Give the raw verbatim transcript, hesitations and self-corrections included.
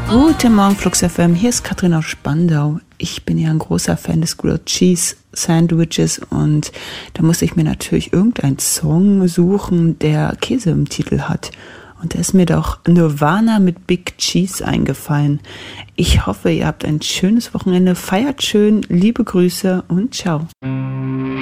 Guten Morgen, Flux F M. Hier ist Katrin aus Spandau. Ich bin ja ein großer Fan des Grilled Cheese Sandwiches und da musste ich mir natürlich irgendeinen Song suchen, der Käse im Titel hat. Und da ist mir doch Nirvana mit Big Cheese eingefallen. Ich hoffe, ihr habt ein schönes Wochenende. Feiert schön, liebe Grüße und ciao.